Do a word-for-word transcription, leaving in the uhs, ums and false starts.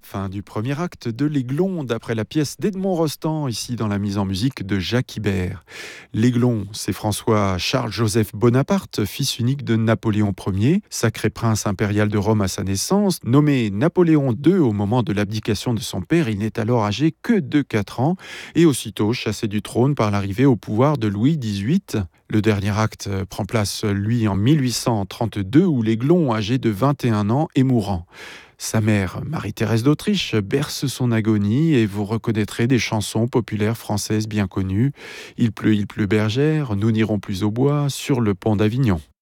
Fin du premier acte de L'Aiglon, d'après la pièce d'Edmond Rostand, ici dans la mise en musique de Jacques Ibert. L'Aiglon, c'est François-Charles-Joseph Bonaparte, fils unique de Napoléon Ier, sacré prince impérial de Rome à sa naissance. Nommé Napoléon deux au moment de l'abdication de son père, il n'est alors âgé que de quatre ans et aussitôt chassé du trône par l'arrivée au pouvoir de Louis dix-huit. Le dernier acte prend place, lui, en mille huit cent trente-deux, où l'Aiglon, âgé de vingt et un ans, est mourant. Sa mère, Marie-Thérèse d'Autriche, berce son agonie et vous reconnaîtrez des chansons populaires françaises bien connues. Il pleut, il pleut bergère, nous n'irons plus au bois, sur le pont d'Avignon.